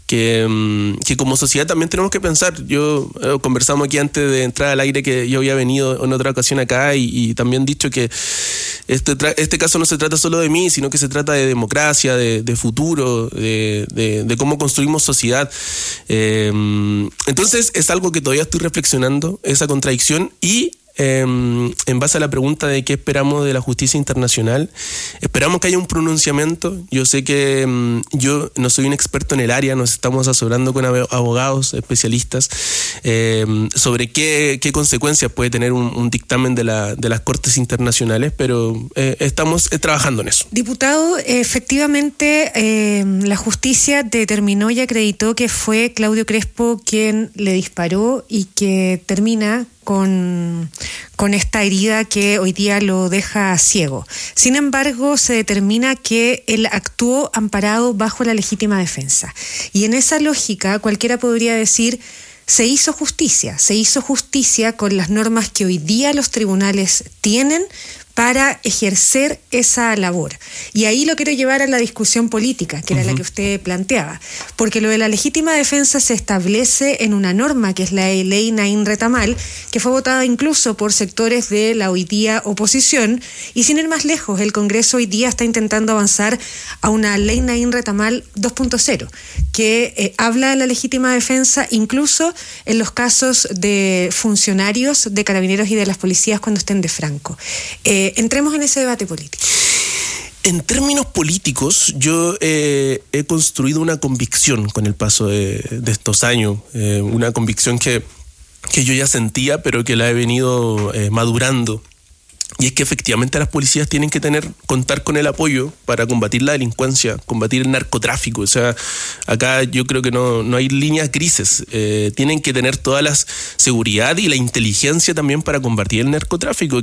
que como sociedad también tenemos que pensar. Conversamos aquí antes de entrar al aire que yo había venido en otra ocasión acá y también dicho que este caso no se trata solo de mí, sino que se trata de democracia, de futuro, de cómo construimos sociedad. Entonces es algo que todavía estoy reflexionando, esa contradicción, y en base a la pregunta de qué esperamos de la justicia internacional, esperamos que haya un pronunciamiento. Yo sé que yo no soy un experto en el área, nos estamos asesorando con abogados especialistas sobre qué consecuencias puede tener un dictamen de las Cortes Internacionales, pero estamos trabajando en eso. Diputado, efectivamente la justicia determinó y acreditó que fue Claudio Crespo quien le disparó y que termina con esta herida que hoy día lo deja ciego. Sin embargo, se determina que él actuó amparado bajo la legítima defensa. Y en esa lógica, cualquiera podría decir, se hizo justicia con las normas que hoy día los tribunales tienen para ejercer esa labor. Y ahí lo quiero llevar a la discusión política, que era la que usted planteaba, porque lo de la legítima defensa se establece en una norma que es la ley Naín Retamal, que fue votada incluso por sectores de la hoy día oposición, y sin ir más lejos, el Congreso hoy día está intentando avanzar a una ley Naín Retamal 2.0, que habla de la legítima defensa incluso en los casos de funcionarios de carabineros y de las policías cuando estén de franco. Entremos en ese debate político. En términos políticos, yo he construido una convicción con el paso de estos años, una convicción que yo ya sentía, pero que la he venido madurando. Y es que efectivamente las policías tienen que contar con el apoyo para combatir la delincuencia, combatir el narcotráfico. O sea, acá yo creo que no hay líneas grises. Tienen que tener toda la seguridad y la inteligencia también para combatir el narcotráfico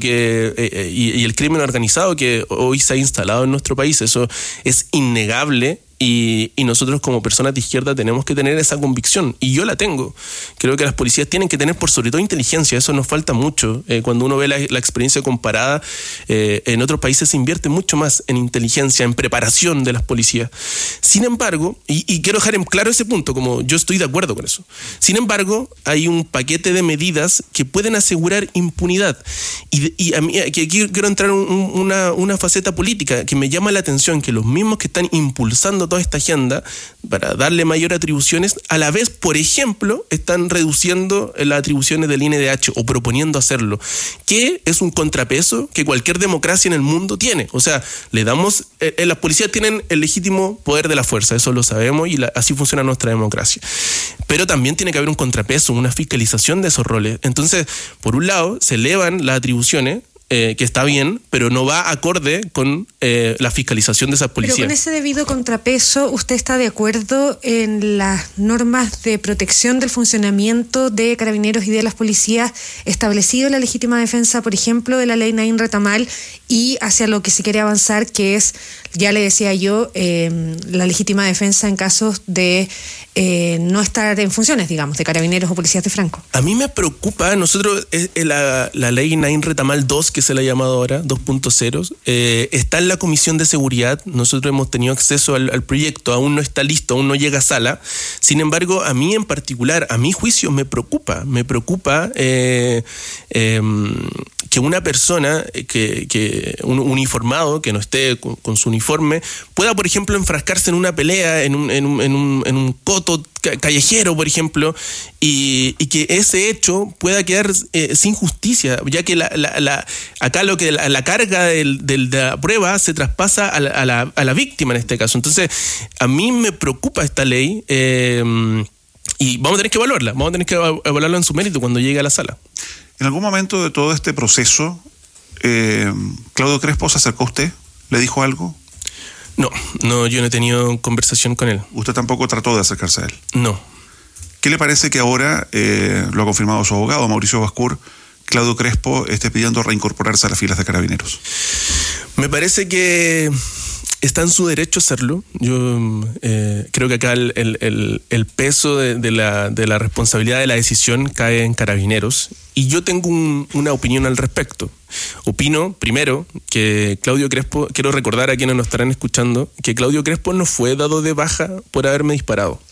y el crimen organizado que hoy se ha instalado en nuestro país. Eso es innegable. Y nosotros como personas de izquierda tenemos que tener esa convicción, y yo la tengo. Creo que las policías tienen que tener por sobre todo inteligencia, eso nos falta mucho. Cuando uno ve la experiencia comparada, en otros países se invierte mucho más en inteligencia, en preparación de las policías. Sin embargo, y quiero dejar en claro ese punto, como yo estoy de acuerdo con eso. Sin embargo, hay un paquete de medidas que pueden asegurar impunidad. Y a mí aquí quiero entrar en una faceta política que me llama la atención, que los mismos que están impulsando toda esta agenda para darle mayor atribuciones, a la vez, por ejemplo, están reduciendo las atribuciones del INDH o proponiendo hacerlo, que es un contrapeso que cualquier democracia en el mundo tiene. O sea, las policías tienen el legítimo poder de la fuerza, eso lo sabemos, y así funciona nuestra democracia. Pero también tiene que haber un contrapeso, una fiscalización de esos roles. Entonces, por un lado, se elevan las atribuciones, que está bien, pero no va acorde con la fiscalización de esas policías. Pero con ese debido contrapeso, ¿usted está de acuerdo en las normas de protección del funcionamiento de carabineros y de las policías establecido en la legítima defensa, por ejemplo, de la ley Naín Retamal, y hacia lo que se quiere avanzar, que es, ya le decía yo, la legítima defensa en casos de no estar en funciones, digamos, de carabineros o policías de franco? A mí me preocupa, nosotros, la ley Naín Retamal 2, que se le ha llamado ahora, 2.0, está en la Comisión de Seguridad. Nosotros hemos tenido acceso al proyecto, aún no está listo, aún no llega a sala. Sin embargo, a mí en particular, a mi juicio, me preocupa que una persona, un uniformado que no esté con su uniforme, pueda, por ejemplo, enfrascarse en una pelea, en un coto callejero, por ejemplo, y que ese hecho pueda quedar sin justicia, ya que acá la carga de la prueba se traspasa a la víctima en este caso. Entonces, a mí me preocupa esta ley, y vamos a tener que evaluarla en su mérito cuando llegue a la sala. En algún momento de todo este proceso, ¿Claudio Crespo se acercó a usted? ¿Le dijo algo? No, yo no he tenido conversación con él. ¿Usted tampoco trató de acercarse a él? No. ¿Qué le parece que ahora, lo ha confirmado su abogado, Mauricio Bascur, Claudio Crespo esté pidiendo reincorporarse a las filas de Carabineros? Me parece que está en su derecho a hacerlo. Yo creo que acá el peso de la responsabilidad de la decisión cae en Carabineros, y yo tengo una opinión al respecto. Opino, primero, que Claudio Crespo, quiero recordar a quienes nos estarán escuchando, que Claudio Crespo no fue dado de baja por haberme disparado.